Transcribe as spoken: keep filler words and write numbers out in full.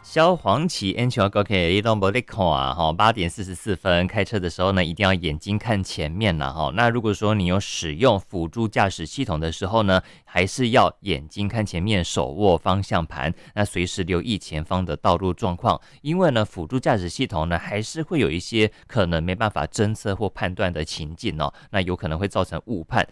萧煌奇 a n g e l o k 一动不利看啊，哈，八点四十四分开车的时候呢，一定要眼睛看前面啦，哈。那如果说你有使用辅助驾驶系统的时候呢，还是要眼睛看前面，手握方向盘，那随时留意前方的道路状况，因为呢，辅助驾驶系统呢，还是会有一些可能没办法侦测或判断的情境哦，那有可能会造成误判。